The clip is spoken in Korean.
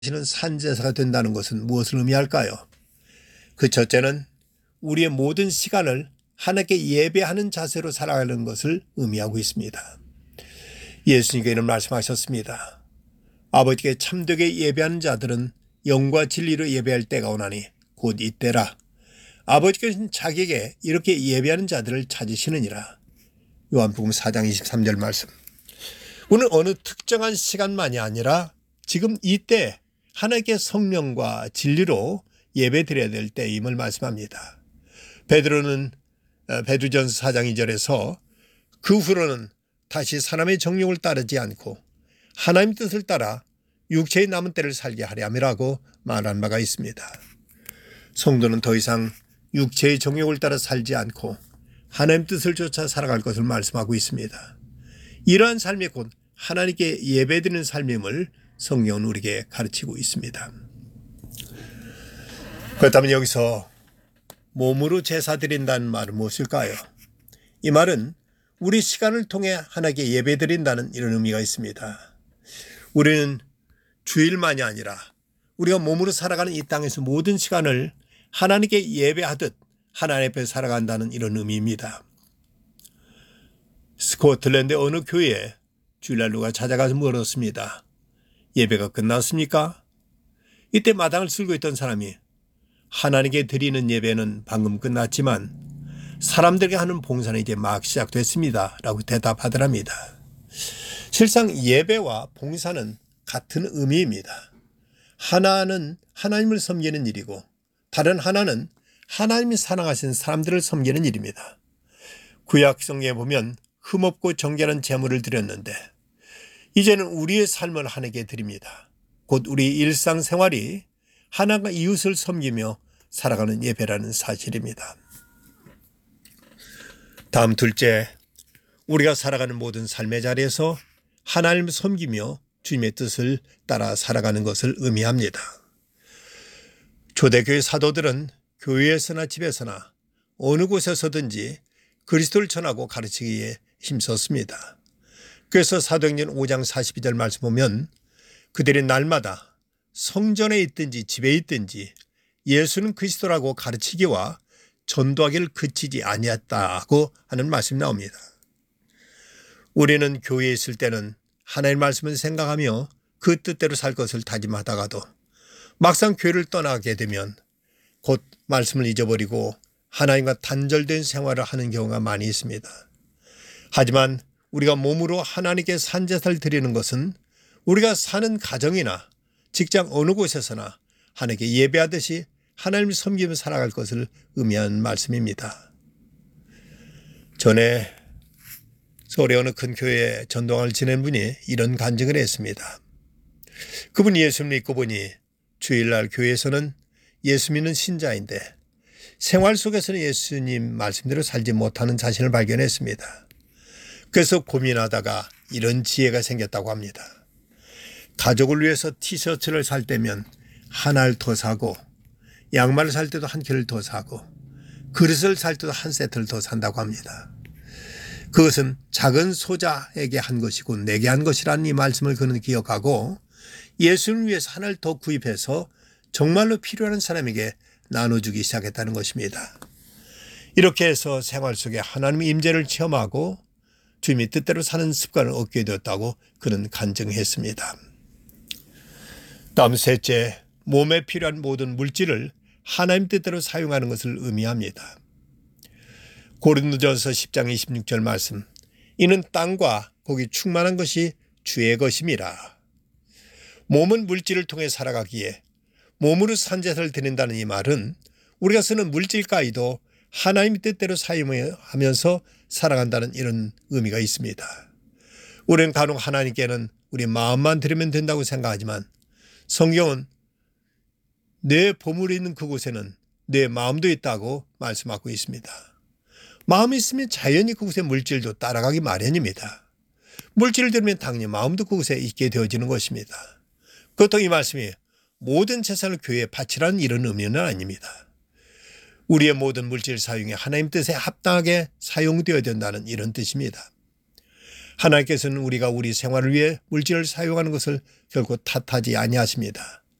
는 산제사가 된다는 것은 무엇을 의미할까요? 그 첫째는 우리의 모든 시간을 하나님께 예배하는 자세로 살아가는 것을 의미하고 있습니다. 예수님께서 이런 말씀하셨습니다. 아버지께 참되게 예배하는 자들은 영과 진리로 예배할 때가 오나니 곧 이때라. 아버지께서는 자기에게 이렇게 예배하는 자들을 찾으시느니라. 요한복음 4장 23절 말씀. 오늘 어느 특정한 시간만이 아니라 지금 이때 하나님께 성령과 진리로 예배드려야 될 때임을 말씀합니다. 베드로는 베드로전서 4장 2절에서 그 후로는 다시 사람의 정욕을 따르지 않고 하나님 뜻을 따라 육체의 남은 때를 살게 하려 함이라고 말한 바가 있습니다. 성도는 더 이상 육체의 정욕을 따라 살지 않고 하나님 뜻을 쫓아 살아갈 것을 말씀하고 있습니다. 이러한 삶이 곧 하나님께 예배드리는 삶임을 성경은 우리에게 가르치고 있습니다. 그렇다면 여기서 몸으로 제사 드린다는 말은 무엇일까요? 이 말은 우리 시간을 통해 하나님께 예배드린다는 이런 의미가 있습니다. 우리는 주일만이 아니라 우리가 몸으로 살아가는 이 땅에서 모든 시간을 하나님께 예배하듯 하나님 앞에 살아간다는 이런 의미입니다. 스코틀랜드 어느 교회에 주일날 누가 찾아가서 물었습니다. 예배가 끝났습니까? 이때 마당을 쓸고 있던 사람이 하나님께 드리는 예배는 방금 끝났지만 사람들에게 하는 봉사는 이제 막 시작됐습니다. 라고 대답하더랍니다. 실상 예배와 봉사는 같은 의미입니다. 하나는 하나님을 섬기는 일이고 다른 하나는 하나님이 사랑하신 사람들을 섬기는 일입니다. 구약 성경에 보면 흠없고 정결한 제물을 드렸는데 이제는 우리의 삶을 하나님께 드립니다. 곧 우리 일상생활이 하나님과 이웃을 섬기며 살아가는 예배라는 사실입니다. 다음 둘째, 우리가 살아가는 모든 삶의 자리에서 하나님을 섬기며 주님의 뜻을 따라 살아가는 것을 의미합니다. 초대교회 사도들은 교회에서나 집에서나 어느 곳에서든지 그리스도를 전하고 가르치기에 힘썼습니다. 그래서 사도행전 5장 42절 말씀 보면 그들이 날마다 성전에 있든지 집에 있든지 예수는 그리스도라고 가르치기와 전도하기를 그치지 아니했다고 하는 말씀이 나옵니다. 우리는 교회에 있을 때는 하나님의 말씀을 생각하며 그 뜻대로 살 것을 다짐하다가도 막상 교회를 떠나게 되면 곧 말씀을 잊어버리고 하나님과 단절된 생활을 하는 경우가 많이 있습니다. 하지만 우리가 몸으로 하나님께 산제사를 드리는 것은 우리가 사는 가정이나 직장 어느 곳에서나 하나님께 예배하듯이 하나님을 섬기며 살아갈 것을 의미하는 말씀입니다. 전에 서울의 어느 큰 교회에 전도를 지낸 분이 이런 간증을 했습니다. 그분이 예수 믿고 보니 주일날 교회에서는 예수 믿는 신자인데 생활 속에서는 예수님 말씀대로 살지 못하는 자신을 발견했습니다. 그래서 고민하다가 이런 지혜가 생겼다고 합니다. 가족을 위해서 티셔츠를 살 때면 하나를 더 사고 양말을 살 때도 한 켤을 더 사고 그릇을 살 때도 한 세트를 더 산다고 합니다. 그것은 작은 소자에게 한 것이고 내게 한 것이라는 이 말씀을 그는 기억하고 예수를 위해서 하나를 더 구입해서 정말로 필요한 사람에게 나눠주기 시작했다는 것입니다. 이렇게 해서 생활 속에 하나님의 임재를 체험하고 주님의 뜻대로 사는 습관을 얻게 되었다고 그는 간증했습니다. 다음 셋째, 몸에 필요한 모든 물질을 하나님 뜻대로 사용하는 것을 의미합니다. 고린도전서 10장 26절 말씀, 이는 땅과 거기 충만한 것이 주의 것임이라. 몸은 물질을 통해 살아가기에 몸으로 산제사를 드린다는 이 말은 우리가 쓰는 물질 가히도 하나님의 뜻대로 사용하면서 살아간다는 이런 의미가 있습니다. 우리는 간혹 하나님께는 우리 마음만 드리면 된다고 생각하지만 성경은 내 보물이 있는 그곳에는 내 마음도 있다고 말씀하고 있습니다. 마음이 있으면 자연히 그곳에 물질도 따라가기 마련입니다. 물질을 들으면 당연히 마음도 그곳에 있게 되어지는 것입니다. 그렇다고 이 말씀이 모든 재산을 교회에 바치라는 이런 의미는 아닙니다. 우리의 모든 물질 사용이 하나님 뜻에 합당하게 사용되어야 된다는 이런 뜻입니다. 하나님께서는 우리가 우리 생활을 위해 물질을 사용하는 것을 결코 탓하지 아니하십니다.